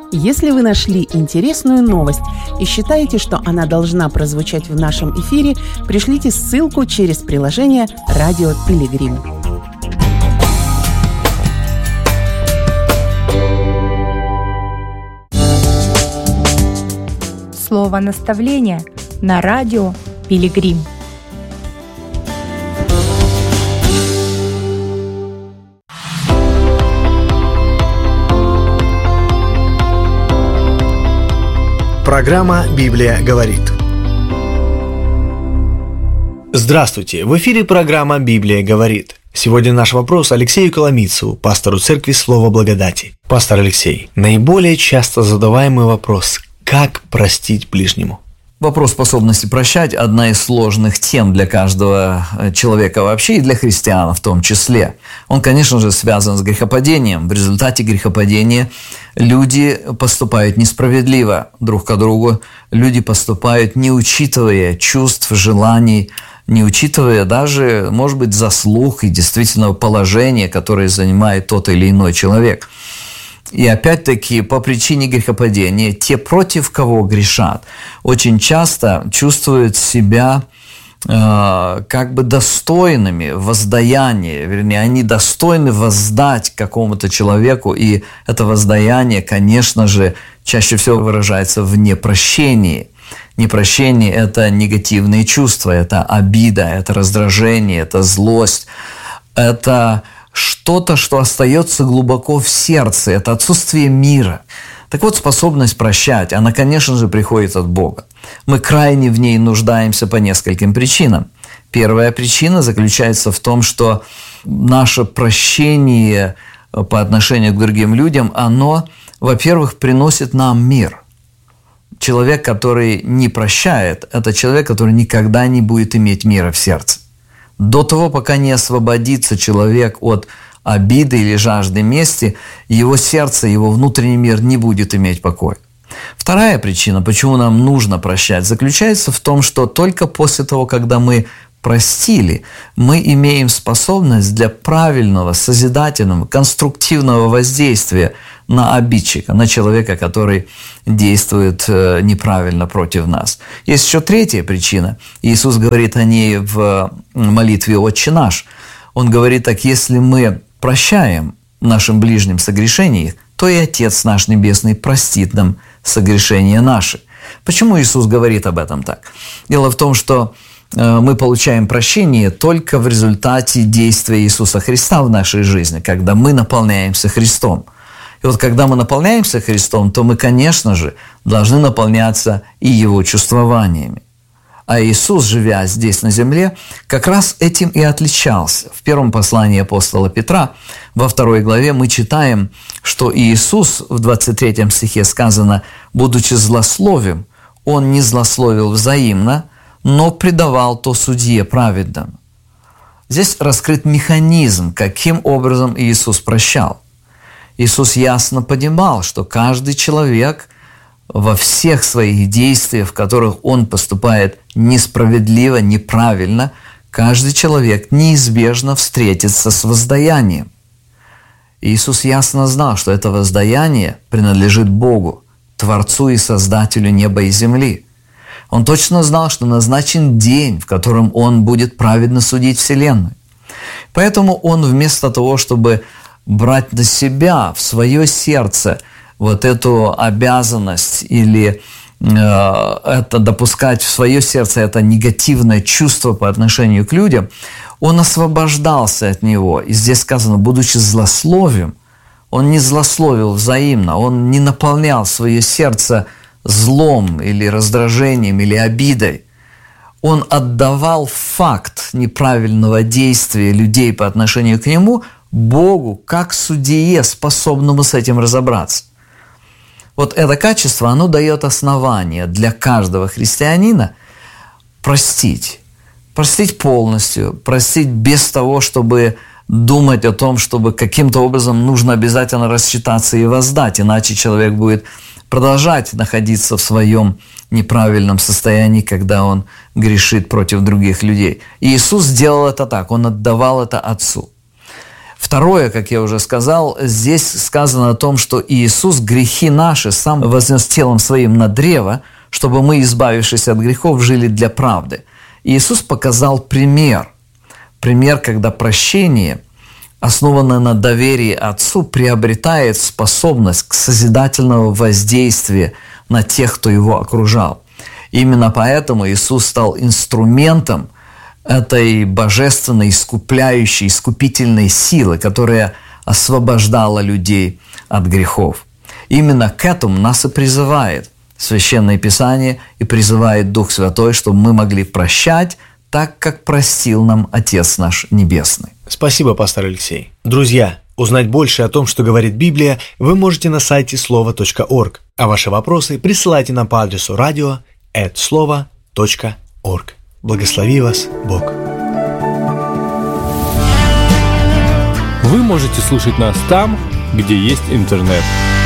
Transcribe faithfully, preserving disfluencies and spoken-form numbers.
Если вы нашли интересную новость и считаете, что она должна прозвучать в нашем эфире, пришлите ссылку через приложение «Радио Пилигрим». Слово наставления на радио Пилигрим. Программа «Библия говорит». Здравствуйте! В эфире программа «Библия говорит». Сегодня наш вопрос Алексею Коломийцеву, пастору церкви Слова Благодати. Пастор Алексей, наиболее часто задаваемый вопрос – как простить ближнему? Вопрос способности прощать – одна из сложных тем для каждого человека вообще и для христиан в том числе. Он, конечно же, связан с грехопадением. В результате грехопадения люди поступают несправедливо друг к другу, люди поступают, не учитывая чувств, желаний, не учитывая даже, может быть, заслуг и действительного положения, которое занимает тот или иной человек. И опять-таки, по причине грехопадения, те, против кого грешат, очень часто чувствуют себя э, как бы достойными воздаяния, вернее, они достойны воздать какому-то человеку, и это воздаяние, конечно же, чаще всего выражается в непрощении. Непрощение – это негативные чувства, это обида, это раздражение, это злость, это что-то, что остается глубоко в сердце, это отсутствие мира. Так вот, способность прощать, она, конечно же, приходит от Бога. Мы крайне в ней нуждаемся по нескольким причинам. Первая причина заключается в том, что наше прощение по отношению к другим людям, оно, во-первых, приносит нам мир. Человек, который не прощает, это человек, который никогда не будет иметь мира в сердце. До того, пока не освободится человек от обиды или жажды мести, его сердце, его внутренний мир не будет иметь покоя. Вторая причина, почему нам нужно прощать, заключается в том, что только после того, когда мы простили, мы имеем способность для правильного, созидательного, конструктивного воздействия на обидчика, на человека, который действует неправильно против нас. Есть еще третья причина. Иисус говорит о ней в молитве «Отче наш». Он говорит так: если мы прощаем нашим ближним согрешения, то и Отец наш Небесный простит нам согрешения наши. Почему Иисус говорит об этом так? Дело в том, что мы получаем прощение только в результате действия Иисуса Христа в нашей жизни, когда мы наполняемся Христом. И вот когда мы наполняемся Христом, то мы, конечно же, должны наполняться и Его чувствованиями. А Иисус, живя здесь на земле, как раз этим и отличался. В первом послании апостола Петра, во второй главе, мы читаем, что Иисус, в двадцать третьем стихе сказано, будучи злословим, Он не злословил взаимно, но предавал то судье праведному. Здесь раскрыт механизм, каким образом Иисус прощал. Иисус ясно понимал, что каждый человек во всех своих действиях, в которых он поступает несправедливо, неправильно, каждый человек неизбежно встретится с воздаянием. Иисус ясно знал, что это воздаяние принадлежит Богу, Творцу и Создателю неба и земли. Он точно знал, что назначен день, в котором Он будет праведно судить вселенную. Поэтому Он вместо того, чтобы брать на себя, в свое сердце, вот эту обязанность или э, это допускать в свое сердце это негативное чувство по отношению к людям, Он освобождался от него. И здесь сказано, будучи злословием, Он не злословил взаимно, Он не наполнял свое сердце злом или раздражением или обидой. Он отдавал факт неправильного действия людей по отношению к Нему Богу, как судье, способному с этим разобраться. Вот это качество, оно дает основание для каждого христианина простить. Простить полностью, простить без того, чтобы думать о том, чтобы каким-то образом нужно обязательно рассчитаться и воздать, иначе человек будет продолжать находиться в своем неправильном состоянии, когда он грешит против других людей. И Иисус сделал это так, Он отдавал это Отцу. Второе, как я уже сказал, здесь сказано о том, что Иисус грехи наши сам вознес телом своим на древо, чтобы мы, избавившись от грехов, жили для правды. Иисус показал пример. Пример, когда прощение, основанное на доверии Отцу, приобретает способность к созидательному воздействию на тех, кто его окружал. Именно поэтому Иисус стал инструментом этой божественной, искупляющей, искупительной силы, которая освобождала людей от грехов. Именно к этому нас и призывает Священное Писание и призывает Дух Святой, чтобы мы могли прощать так, как простил нам Отец наш Небесный. Спасибо, пастор Алексей. Друзья, узнать больше о том, что говорит Библия, вы можете на сайте слова точка орг, а ваши вопросы присылайте нам по адресу радио эт слова точка орг. Благослови вас Бог. Вы можете слушать нас там, где есть интернет.